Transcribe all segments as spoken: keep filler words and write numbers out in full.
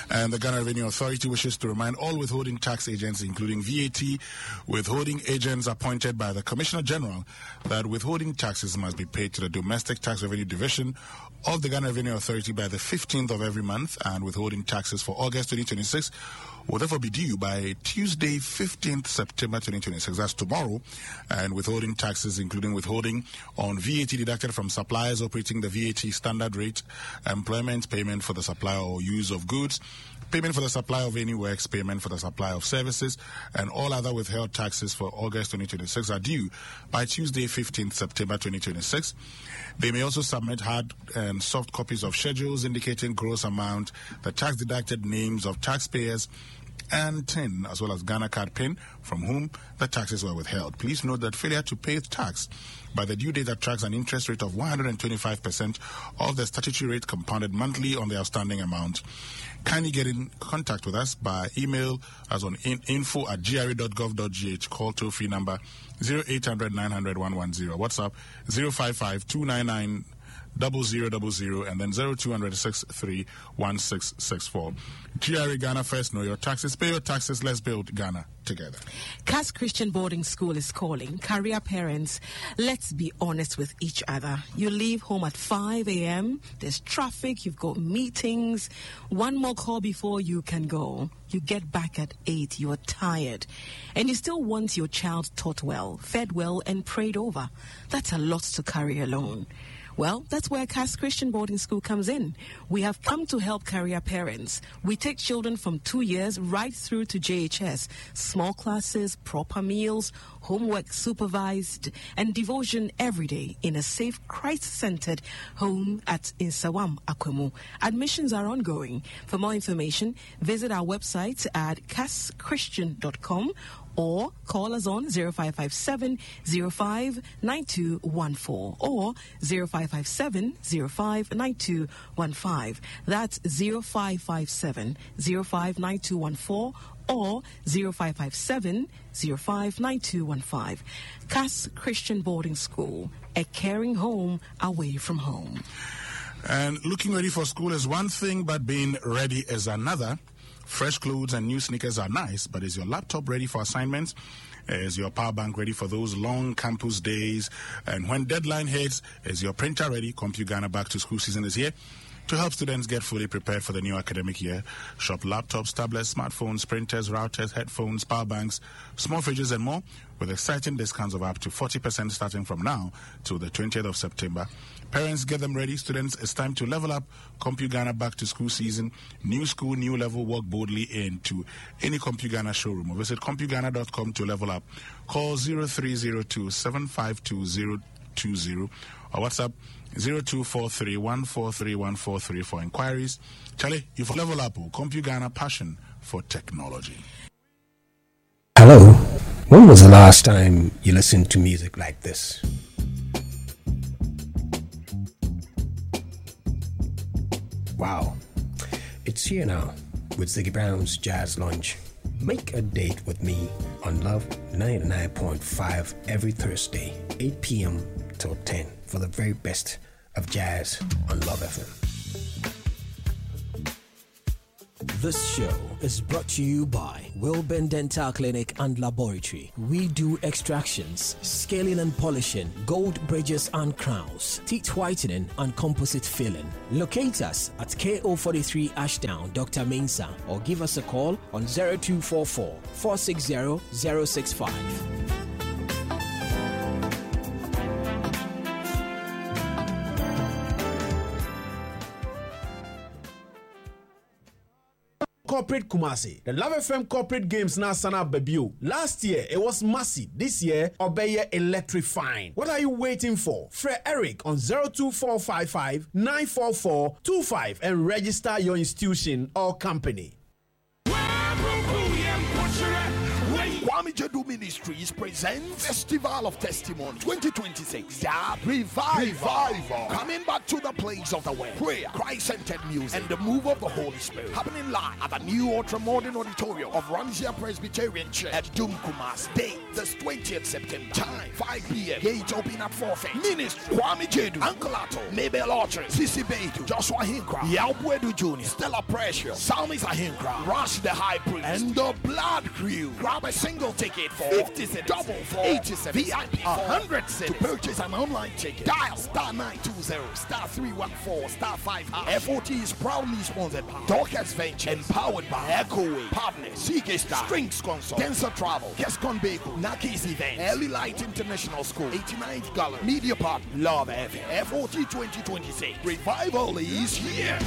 And the Ghana Revenue Authority wishes to remind all withholding tax agents, including V A T withholding agents appointed by the Commissioner General, that withholding taxes must be paid to the Domestic Tax Revenue Division of the Ghana Revenue Authority by the fifteenth of every month, and withholding taxes for August twenty twenty-six will therefore be due by Tuesday, fifteenth September twenty twenty-six. That's tomorrow. And withholding taxes, including withholding on V A T deducted from suppliers operating the V A T standard rate, employment, payment for the supply or use of goods, payment for the supply of any works, payment for the supply of services, and all other withheld taxes for August twenty twenty-six are due by Tuesday, fifteenth September twenty twenty-six. They may also submit hard and soft copies of schedules indicating gross amount, the tax-deducted names of taxpayers, and T I N, as well as Ghana Card PIN, from whom the taxes were withheld. Please note that failure to pay tax by the due date attracts an interest rate of one hundred twenty-five percent of the statutory rate compounded monthly on the outstanding amount. Kindly get in contact with us by email as on in, info at g r a dot gov dot g h. Call toll-free number zero eight hundred nine hundred one one zero. WhatsApp zero five five two nine nine double zero double zero and then zero two hundred six three one six six four. G R A Ghana First. Know your taxes. Pay your taxes. Let's build Ghana together. Cass Christian Boarding School is calling. Career parents, let's be honest with each other. You leave home at five a.m. There's traffic. You've got meetings. One more call before you can go. You get back at eight. You're tired. And you still want your child taught well, fed well, and prayed over. That's a lot to carry alone. Well, that's where Cass Christian Boarding School comes in. We have come to help career parents. We take children from two years right through to J H S. Small classes, proper meals, homework supervised, and devotion every day in a safe, Christ-centered home at Insawam, Akwemu. Admissions are ongoing. For more information, visit our website at cass christian dot com or call us on zero five five seven zero five nine two one four or zero five five seven zero five nine two one five. That's zero five five seven zero five nine two one four or zero five five seven zero five nine two one five. Cass Christian Boarding School, a caring home away from home. And looking ready for school is one thing, but being ready is another. Fresh clothes and new sneakers are nice, but is your laptop ready for assignments? Is your power bank ready for those long campus days? And when deadline hits, is your printer ready? CompuGhana back to school season is here to help students get fully prepared for the new academic year. Shop laptops, tablets, smartphones, printers, routers, headphones, power banks, small fridges, and more with exciting discounts of up to forty percent starting from now till the twentieth of September. Parents, get them ready. Students, it's time to level up. CompuGhana back to school season. New school, new level. Walk boldly into any CompuGhana showroom or visit compughana dot com to level up. Call zero three zero two seven five two zero two zero or WhatsApp zero two four three one four three one four three for inquiries. Charlie, you've level up. CompuGhana, passion for technology. Hello. When was the last time you listened to music like this? Wow. It's here now with Ziggy Brown's Jazz Lunch. Make a date with me on Love ninety-nine point five every Thursday, eight p.m. till ten for the very best of jazz on Love F M. This show is brought to you by Wilburn Dental Clinic and Laboratory. We do extractions, scaling and polishing, gold bridges and crowns, teeth whitening and composite filling. Locate us at K O forty-three Ashdown, Doctor Mensah, or give us a call on zero two four four, four six zero, zero six five. Corporate Kumasi. The Love F M corporate games now sana babio. Last year it was massive. This year obey electrifying. What are you waiting for? Fred Eric on zero two four five five nine four four two five and register your institution or company. Kwame Jedu Ministries presents Festival of Testimony twenty twenty-six. Yeah, revival. revival. Coming back to the place of the word, prayer, Christ-centered music, and the move of the Holy Spirit. Happening live at the new ultra-modern auditorium of Ramsia Presbyterian Church at Dum Kumasi. Date, this twentieth September. Time, five p.m. Gate open at four thirty. Ministry, Kwame Jedu, Uncle Ato, Mabel Orchard, Sissy Beidou, Joshua Hinkra, Yalbuedu Junior, Stella Precious, Salmis Ahinkra, Rush the High Priest, and the Blood Crew. Grab a single ticket for fifty cents, double for eighty cents, V I P for one hundred cents. To purchase an online ticket, dial star nine two zero, star three one four, star five. F O T is proudly sponsored by Dorcas Venture and powered by Echoway, Partner, C K Star, Strings Console, Denser Travel, Kescon Beko, Nakis Event, Early Light International School, eighty-ninth Gallery, Media Partner, Love F M, F O T twenty twenty-six. Revival is here.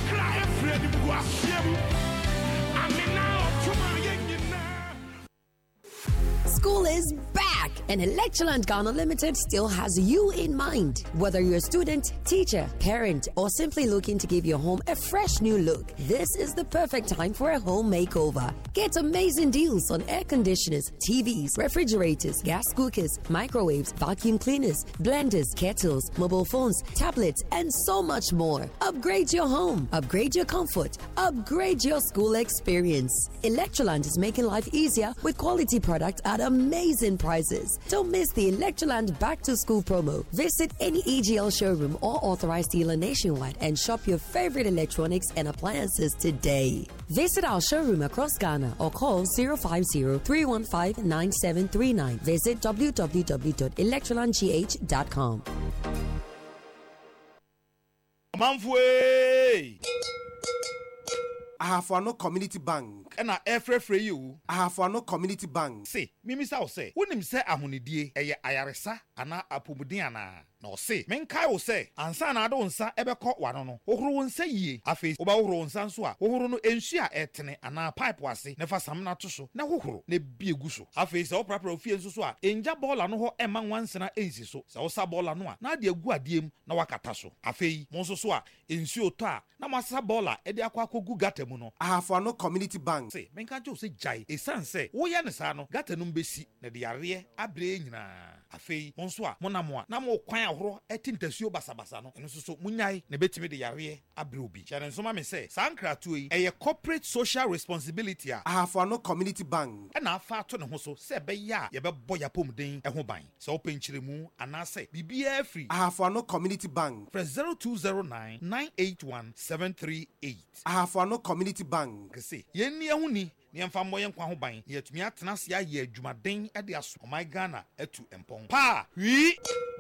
School is back, and Electroland Ghana Limited still has you in mind. Whether you're a student, teacher, parent, or simply looking to give your home a fresh new look, this is the perfect time for a home makeover. Get amazing deals on air conditioners, T Vs, refrigerators, gas cookers, microwaves, vacuum cleaners, blenders, kettles, mobile phones, tablets, and so much more. Upgrade your home, upgrade your comfort, upgrade your school experience. Electroland is making life easier with quality products at amazing prices. Don't miss the Electroland Back to School promo. Visit any E G L showroom or authorized dealer nationwide and shop your favorite electronics and appliances today. Visit our showroom across Ghana or call zero five zero, three one five, nine seven three nine. Visit w w w dot electroland g h dot com. Manfue Ahafano Community Bank. And I every free you. Ahafano Community Bank. Say, Mimi Sao say, when him say Ahunidie, Aya Ayaresa, Ana Apumudiana. No say, men kai will say, Ansa na don't sa ebe caught one no. Ohru say ye, a face oba uro sansua, Ohru no enshia etene, ana pipe wasi, never samna tusho, na Ohru, ne be guso. A face all proper of fians sua, enja bola no ho eman once na easy so, sa bola noa, na de guadiem, na wakataso. A fei, monso soa, ensio ta, na masa bola, edi aqua gu gatemuno. Ahafano Community Bank. Say, men can't say jai, a san say, o yanesano, gatenum besi, na diarrhea, a brain na. Afei monsoa monamwa na mo kwan ahoro etintasuo basabasa no eno so munyai na betimi de yare abre obi chane so ma me say sankratu yi eye corporate social responsibility a Ahafano Community Bank na afa to ne ho so se be ya ye be boya pomden e ho ban se openchiremu anase bibia free Ahafano Community Bank press zero two zero nine, nine eight one, seven three eight. Ahafano Community Bank kese yenni ehuni ni mfa mo yenkwa ho ban yetumi atena se aye adwumaden e de aso my Ghana etu empon pa wi.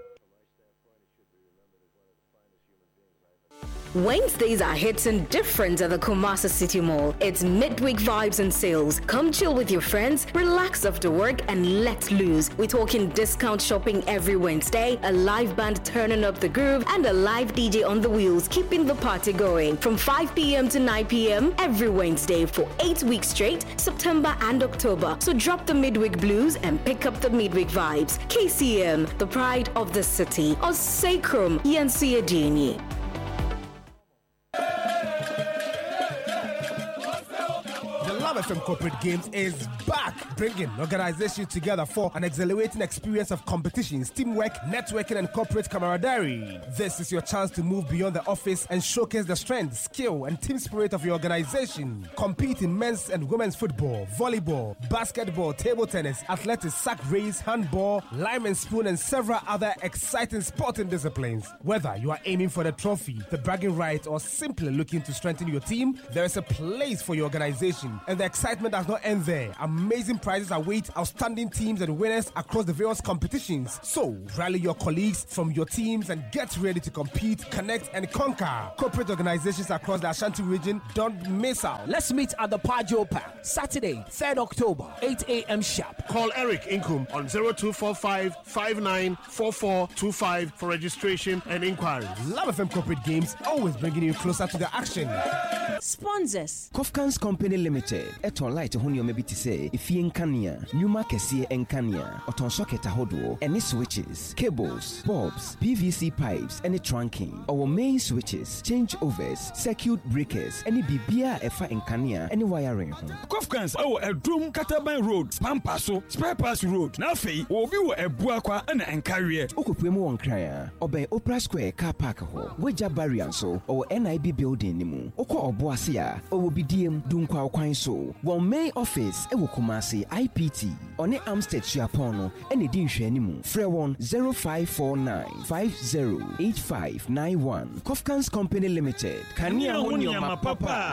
Wednesdays are hitting different at the Kumasi City Mall. It's midweek vibes and sales. Come chill with your friends, relax after work, and let loose. We're talking discount shopping every Wednesday, a live band turning up the groove, and a live D J on the wheels, keeping the party going. From five p.m. to nine p.m. every Wednesday for eight weeks straight, September and October. So drop the midweek blues and pick up the midweek vibes. K C M, the pride of the city. Or Sacrum, Yansi Adini. Love F M Corporate Games is back, bringing organizations together for an exhilarating experience of competitions, teamwork, networking, and corporate camaraderie. This is your chance to move beyond the office and showcase the strength, skill, and team spirit of your organization. Compete in men's and women's football, volleyball, basketball, table tennis, athletics, sack race, handball, lime and spoon, and several other exciting sporting disciplines. Whether you are aiming for the trophy, the bragging rights, or simply looking to strengthen your team, there is a place for your organization. And the excitement does not end there. Amazing prizes await outstanding teams and winners across the various competitions. So, rally your colleagues from your teams and get ready to compete, connect, and conquer. Corporate organizations across the Ashanti region, don't miss out. Let's meet at the Pajo Park, Saturday, third October, eight a.m. sharp. Call Eric Inkum on zero two four five, five nine four four two five for registration and inquiries. Love F M Corporate Games, always bringing you closer to the action. Sponsors. Kofkans Company Limited. Eton light honey maybe to say if ye enkania, Numa Kessie enkania, Oton socket ahodo, any switches, cables, bulbs, P V C pipes, any trunking, our main switches, changeovers, circuit breakers, any bibia efa enkania, any wiring. Kofkans oh a drum Kataban Road, Pampaso, Spare Pass Road, Nafi, or view a buakwa and an carrier. Okupemo on Cryer, obey Opera Square car park ho, Weja Barrianso, or N I B building nimu, Oko Oboasia, or be D M Dunkwa Quinso, one main office, Ewokumasi I P T, on the Amstead Chiapono, and the Dinshe nimu, Frewon zero five four nine five zero eight five nine one. Kofkans Company Limited. Kania Hunyama Papa,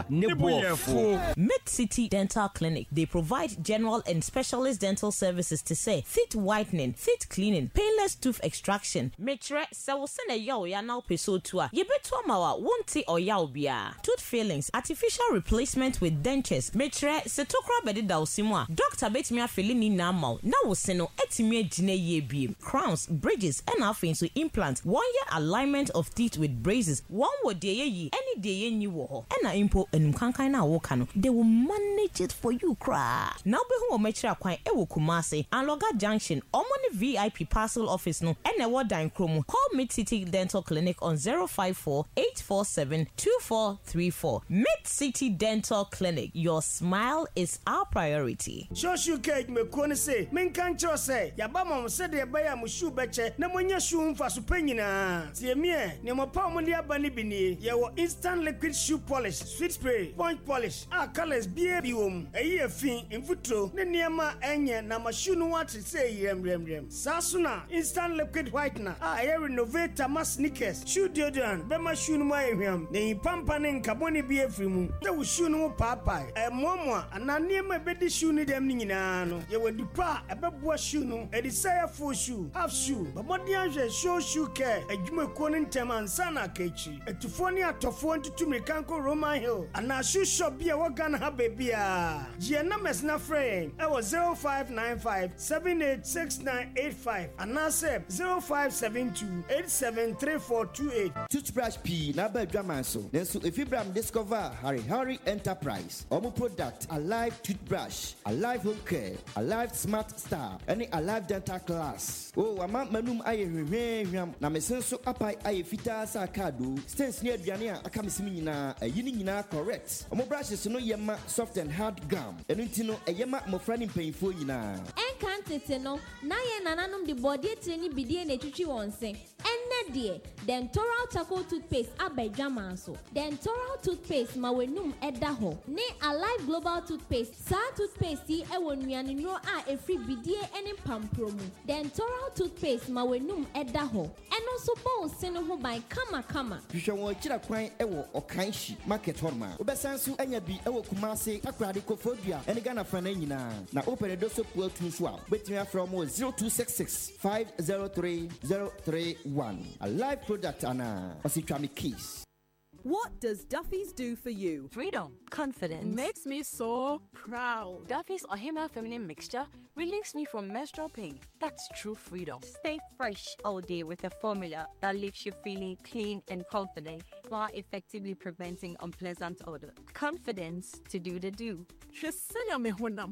Nebo. Mid City Dental Clinic. They provide general and specialist dental services to say teeth whitening, teeth cleaning, painless tooth extraction. Metre sewosene yaw ya now peso tua. Yebeto mawa won't or yaw bia. Tooth fillings, artificial replacement with dentures. Metre setokra bedi da usimwa. Doctor betmia filini na mau. Na woseno etimie jine ye beam. Crowns, bridges, and afin to implant. One year alignment of teeth with braces. One word de ye any day ye new wo. And a impo and mkankai na wokano. They will manage it for you, cry. Now be who metre akwan ewo Kumasi and Loga Junction. Omoni V I P parcel office no. And a word dine chromo. Call Mid City Dental Clinic on zero five four eight four seven two four three four. Mid City Dental Clinic. Your smile is our priority. Shoshu cake me kone say, men can't say, Yabama said the baya mushu beche, na mwanya shoe for supenina. See me, Nemo Palmonia Bunny Bini, your instant liquid shoe polish, sweet spray, point polish, our colors B A B um, a year fin in futro, Neniama Anya, Namashunu what to say, Yem Rem Rem. Sasuna, instant liquid whitener, I renovate my sneakers, shoe deodorant, Bema Shunuma Yam, Nei Pampanin Caboni B A Frimu, the Shunu Papa, a Momo, and I near my beddy shoe need them Ninano. You will depart a babua shoe, a desire for shoe, half shoe, but what the show shoe care, a Juma Conin Teman Sana Kechi, a Tufonia Tofon to Tumikanko Roma Hill, and our shoe shop be a wagon habebia. Gianna Mesna frame, I was zero five nine five seven eight six nine eight five, and I said zero five seven two eight seven three four two eight. Toothbrush P, Naba Dramaso. Then so if you discover Harry Harry Enterprise, Omo product, Alive Toothbrush, Alive Home Care, Alive Smart Star, any Alive Dental Class. Oh, I'm not manum aye ram, na me senso apai aye fita sa kado, stance near Diania, a camismina, a unina correct. Omo brushes no yema soft and hard gum, and intino a yema mo friend painful yina. Encantete no, na ye nananum the body training bidi and a chuchi onse. And dear, then Toral Charcoal Toothpaste abe Jamanso. Then Toral Toothpaste mawenum edaho. Ne Alive Global Toothpaste. Sa toothpaste e wonwiani no a e free bidie ene pampromu. Then Toral Toothpaste mawenum edaho. And also bon seno ho by kama kama. Yusha wo chira kwan ewo okanshi market horma. Obesansu anya bi ewo Kumasi takrade kofodua ene Ghana fana nyina. Na open doso puel tunso a. Betwea from zero two six six five zero three zero three one. A live product Anna Ositwami Keys. What does Duffy's do for you? Freedom, confidence. Makes me so proud. Duffy's Ohima feminine mixture relieves me from menstrual pain. That's true freedom. Stay fresh all day with a formula that leaves you feeling clean and confident while effectively preventing unpleasant odor. Confidence to do the do. Shesenya mehonam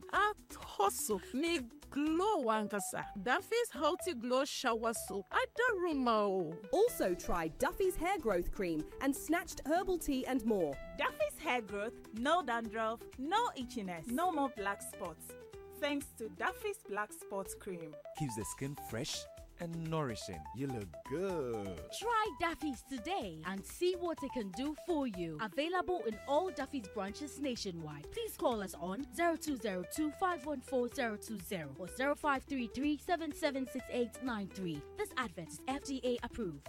atoso me glow wankasa. Duffy's Healthy Glow Shower Soap. I don't remember. Also try Duffy's Hair Growth Cream and Snatched Herbal Tea and more. Duffy's Hair Growth, no dandruff, no itchiness, no more black spots. Thanks to Duffy's Black Spots Cream. Keeps the skin fresh and nourishing. You look good. Try Duffy's today and see what it can do for you. Available in all Duffy's branches nationwide. Please call us on zero two zero two five one four zero two zero or zero five three three seven seven six eight nine three. This advert is F D A approved.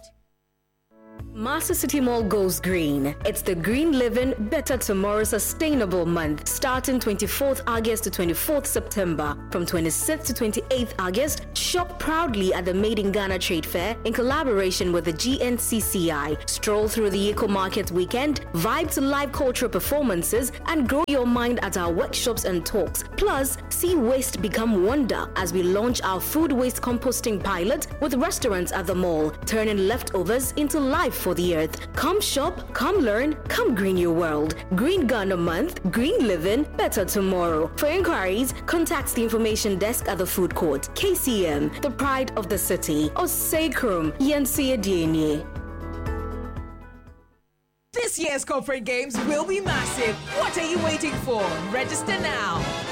Master City Mall goes green. It's the Green Living Better Tomorrow Sustainable Month, starting twenty-fourth August to twenty-fourth September. From twenty-sixth to twenty-eighth August, shop proudly at the Made in Ghana Trade Fair in collaboration with the G N C C I. Stroll through the Eco Market weekend, vibe to live cultural performances, and grow your mind at our workshops and talks. Plus, see waste become wonder as we launch our food waste composting pilot with restaurants at the mall, turning leftovers into live for the earth. Come shop, come learn, come green your world. Green Ghana Month, green living, better tomorrow. For inquiries, contact the information desk at the food court. K C M, the pride of the city. Or Sacrum, Yensi Edienye. This year's corporate games will be massive. What are you waiting for? Register now.